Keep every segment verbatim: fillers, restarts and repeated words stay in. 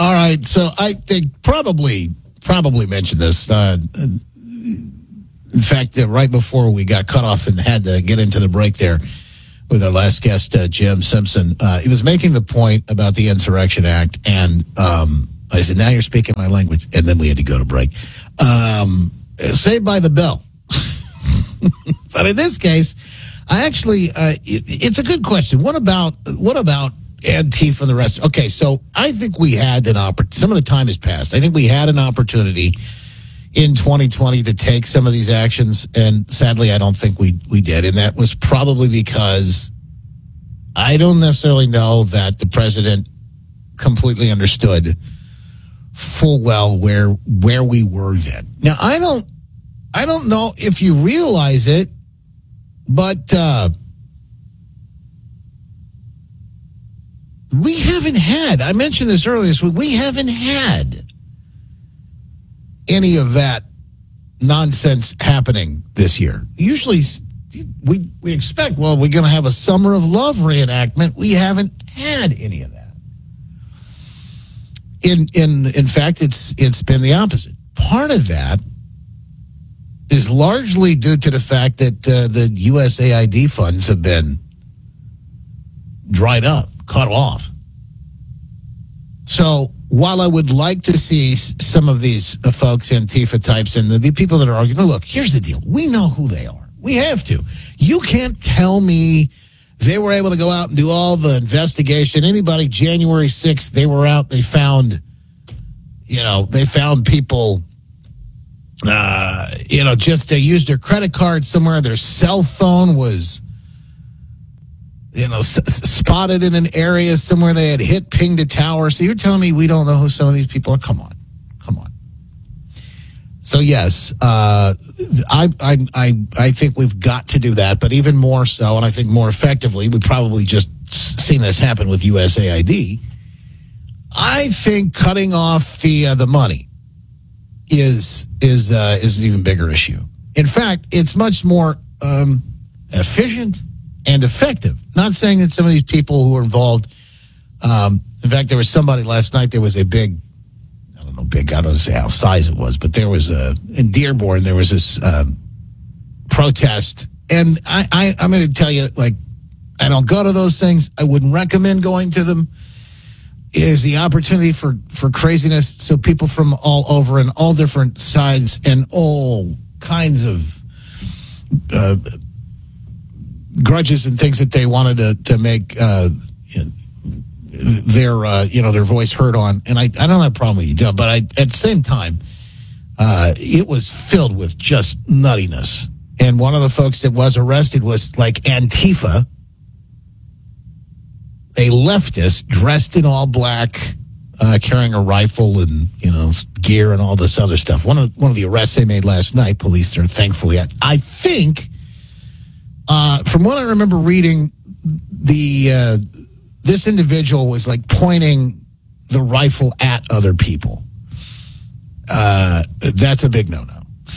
All right, so I think probably probably mentioned this. Uh, in fact, uh, right before we got cut off and had to get into the break there with our last guest, uh, Jim Simpson, uh, he was making the point about the Insurrection Act, and um, I said, now you're speaking my language, and then we had to go to break. Um, saved by the bell. But in this case, I actually, uh, it, it's a good question. What about, what about Antifa and the rest? Okay, so I think we had an opportunity. Some of the time has passed. I think we had an opportunity in twenty twenty to take some of these actions, and sadly, I don't think we, we did. And that was probably because I don't necessarily know that the president completely understood full well where where we were then. Now, I don't I don't know if you realize it, but uh, we haven't had, I mentioned this earlier this week, we haven't had any of that nonsense happening this year. Usually we we expect, well, we're going to have a Summer of Love reenactment. We haven't had any of that. In in in fact, it's it's been the opposite. Part of that is largely due to the fact that uh, the U S A I D funds have been dried up, cut off. So while I would like to see some of these uh, folks, Antifa types, and the, the people that are arguing, look, here's the deal. We know who they are. We have to. You can't tell me they were able to go out and do all the investigation. Anybody, January sixth, they were out, they found, you know, they found people, uh, you know, just they used their credit card somewhere. Their cell phone was, you know, s- spotted in an area somewhere. They had hit, pinged a tower. So you're telling me we don't know who some of these people are? Come on. Come on. So, yes, uh, I, I, I, I think we've got to do that. But even more so, and I think more effectively, we've probably just seen this happen with U S A I D. I think cutting off the uh, the money is is uh, is an even bigger issue. In fact, it's much more um, efficient and effective. Not saying that some of these people who are involved. Um, in fact, there was somebody last night. There was a big, I don't know, big. I don't say how size it was, but there was a in Dearborn. There was this um, protest, and I, I I'm going to tell you, like, I don't go to those things. I wouldn't recommend going to them. Is the opportunity for, for craziness. So people from all over and all different sides and all kinds of uh, grudges and things that they wanted to to make uh, their uh, you know their voice heard on. And I, I don't have a problem with you, John, but I, at the same time, uh, it was filled with just nuttiness. And one of the folks that was arrested was like Antifa, a leftist dressed in all black, uh, carrying a rifle and, you know, gear and all this other stuff. One of one of the arrests they made last night, police there, thankfully, I, I think, uh, from what I remember reading, the uh, this individual was like pointing the rifle at other people. Uh, that's a big no-no.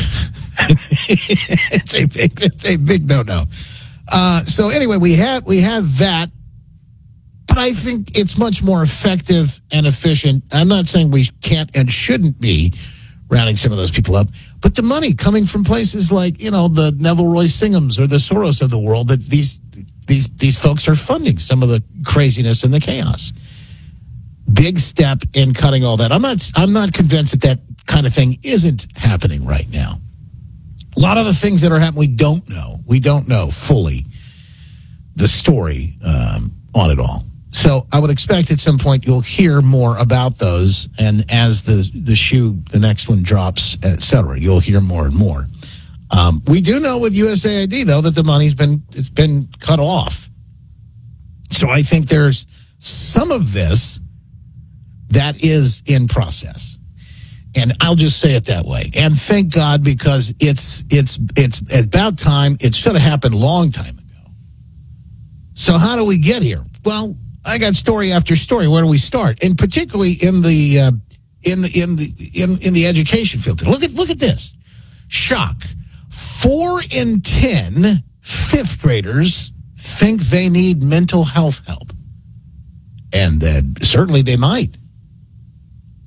it's a big, it's a big no-no. Uh, so anyway, we have we have that. But I think it's much more effective and efficient. I'm not saying we can't and shouldn't be rounding some of those people up, but the money coming from places like, you know, the Neville Roy Singhams or the Soros of the world, that these these these folks are funding some of the craziness and the chaos. Big step in cutting all that. I'm not I'm not convinced that that kind of thing isn't happening right now. A lot of the things that are happening, we don't know. We don't know fully the story um, on it all. So I would expect at some point you'll hear more about those, and as the, the shoe, the next one drops, et cetera, you'll hear more and more. Um, we do know with U S A I D, though, that the money's been it's been cut off. So I think there's some of this that is in process. And I'll just say it that way. And thank God, because it's it's it's about time. It should have happened a long time ago. So how do we get here? Well, I got story after story. Where do we start? And particularly in the uh, in the in the in, in the education field. Look at look at this. Shock. Four in ten fifth graders think they need mental health help. And uh, certainly they might.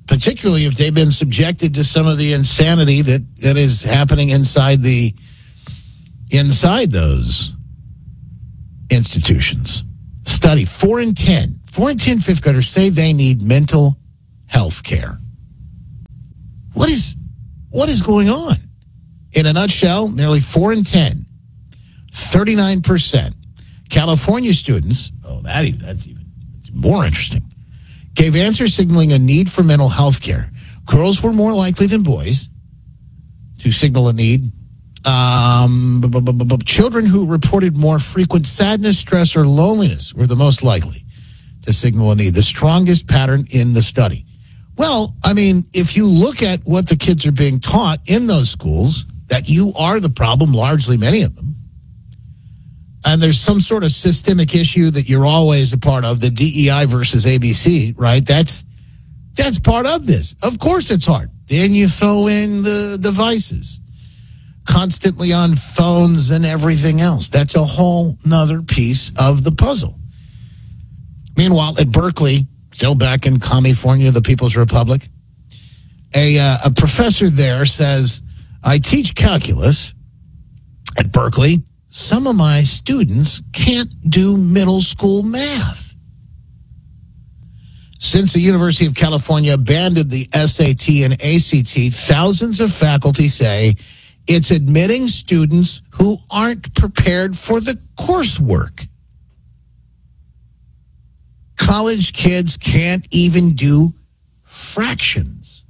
particularly if they've been subjected to some of the insanity that, that is happening inside the inside those institutions. Study, four in ten, four in ten fifth graders say they need mental health care. What is, what is going on? In a nutshell, nearly four in ten, thirty-nine percent. California students, oh, that even, that's even that's more interesting, gave answers signaling a need for mental health care. Girls were more likely than boys to signal a need. Um, b- b- b- b- children who reported more frequent sadness, stress, or loneliness were the most likely to signal a need, the strongest pattern in the study. Well, I mean, if you look at what the kids are being taught in those schools, that you are the problem, largely many of them, and there's some sort of systemic issue that you're always a part of, the D E I versus A B C, right? That's that's part of this. Of course it's hard. Then you throw in the devices, constantly on phones and everything else. That's a whole nother piece of the puzzle. Meanwhile, at Berkeley, still back in California, the People's Republic, a, uh, a professor there says, I teach calculus at Berkeley. Some of my students can't do middle school math. Since the University of California abandoned the S A T and A C T, thousands of faculty say it's admitting students who aren't prepared for the coursework. College kids can't even do fractions.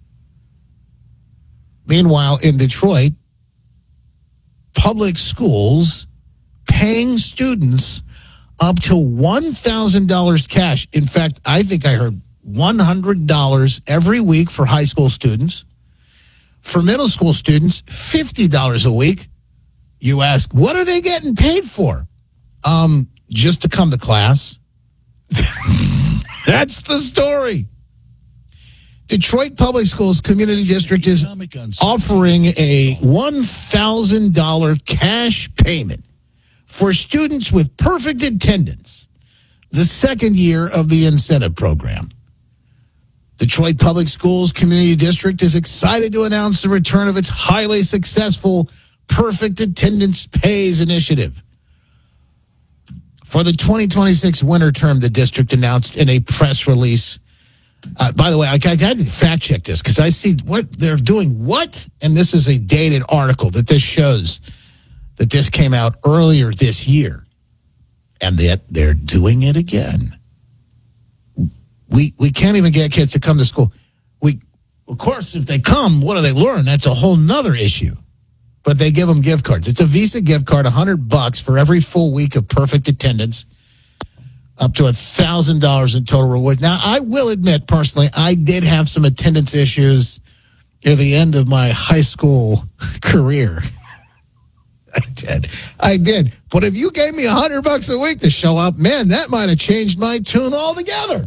Meanwhile, in Detroit, public schools paying students up to one thousand dollars cash. In fact, I think I heard one hundred dollars every week for high school students. For middle school students, fifty dollars a week. You ask, what are they getting paid for? Um, just to come to class. That's the story. Detroit Public Schools Community District is offering a one thousand dollars cash payment for students with perfect attendance, the second year of the incentive program. Detroit Public Schools Community District is excited to announce the return of its highly successful Perfect Attendance Pays initiative. For the twenty twenty-six winter term, the district announced in a press release. Uh, by the way, I, I had to fact check this because I see what they're doing. What? And this is a dated article that this shows that this came out earlier this year. And that they're doing it again. We we can't even get kids to come to school. We, of course, if they come, what do they learn? That's a whole nother issue. But they give them gift cards. It's a Visa gift card, one hundred bucks for every full week of perfect attendance, up to one thousand dollars in total reward. Now, I will admit, personally, I did have some attendance issues near the end of my high school career. I did. I did. But if you gave me one hundred bucks a week to show up, man, that might have changed my tune altogether.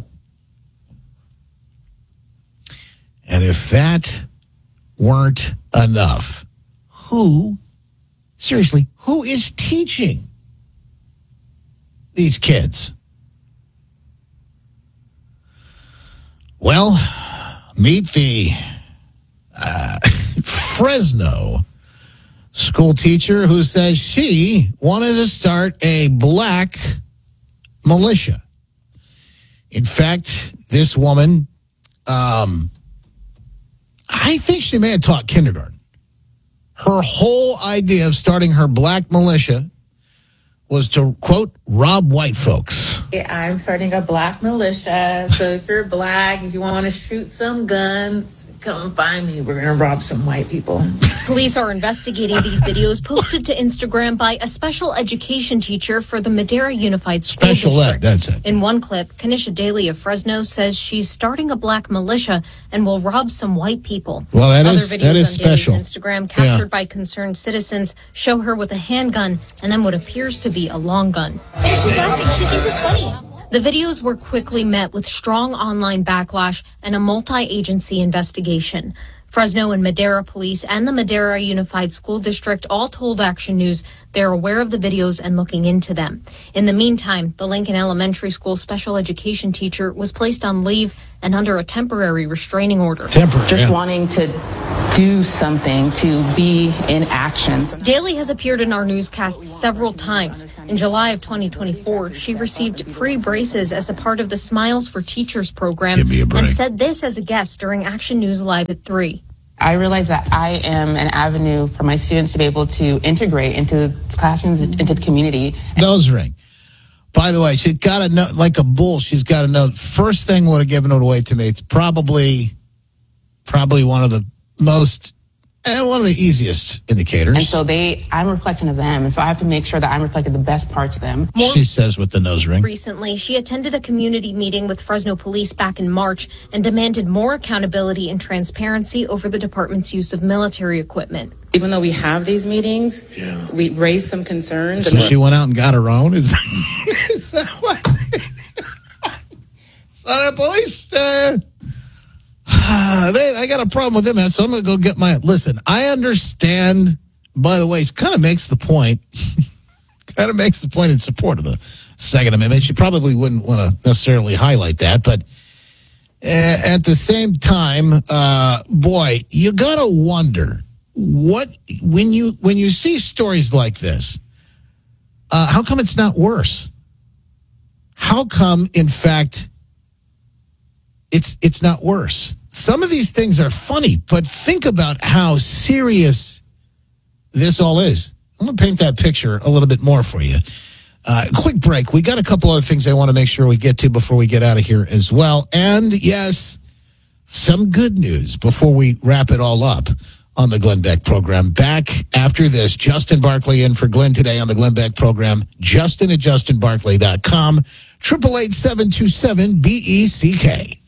And if that weren't enough, who, seriously, who is teaching these kids? Well, meet the uh, Fresno school teacher who says she wanted to start a black militia. In fact, this woman, um, I think she may have taught kindergarten. Her whole idea of starting her black militia was to, quote, rob white folks. I'm starting a black militia. So if you're black, if you want to shoot some guns, come find me. We're going to rob some white people. Police are investigating these videos posted to Instagram by a special education teacher for the Madera Unified School Special District. ed, that's it. In one clip, Kanisha Daly of Fresno says she's starting a black militia and will rob some white people. Well, that Other is videos that is on special. Daly's Instagram captured Yeah. by concerned citizens show her with a handgun and then what appears to be a long gun. She's laughing. She thinks it's funny. The videos were quickly met with strong online backlash and a multi-agency investigation. Fresno and Madera Police and the Madera Unified School District all told Action News they're aware of the videos and looking into them. In the meantime, the Lincoln Elementary School special education teacher was placed on leave and under a temporary restraining order. Temporary. Just yeah. wanting to do something, to be in action. Daly has appeared in our newscasts several times. In July of twenty twenty-four, she received free braces as a part of the Smiles for Teachers program Give me a break. and said this as a guest during Action News Live at three. I realize that I am an avenue for my students to be able to integrate into the classrooms, into the community. Nose ring. By the way, she's got to know, like a bull, she's got to know. First thing would have given it away to me. It's probably, probably one of the most, and one of the easiest indicators. And so they, I'm a reflection of them. And so I have to make sure that I'm reflecting the best parts of them. She says with the nose ring. Recently, she attended a community meeting with Fresno Police back in March and demanded more accountability and transparency over the department's use of military equipment. Even though we have these meetings, Yeah. we raise some concerns. So she went out and got her own? Is that, is that what? So the police, uh, they, I got a problem with them, man, so I'm going to go get my... Listen, I understand, by the way, she kind of makes the point, kind of makes the point in support of the Second Amendment. She probably wouldn't want to necessarily highlight that, but uh, at the same time, uh, boy, you got to wonder, what when you when you see stories like this, uh, how come it's not worse? How come, in fact, it's it's not worse? Some of these things are funny, but think about how serious this all is. I'm going to paint that picture a little bit more for you. Uh, quick break. We got a couple other things I want to make sure we get to before we get out of here as well. And yes, some good news before we wrap it all up on the Glenn Beck program. Back after this, Justin Barkley in for Glenn today on the Glenn Beck program. Justin at justin barkley dot com. eight eight eight, seven two seven, B E C K.